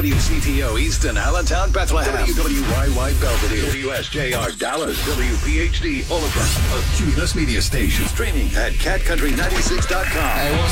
WCTO Easton, Allentown, Bethlehem. WWYY Belvedere. WSJR Dallas. WPHD Olathe. A Cumulus Media Station. Streaming at catcountry96.com.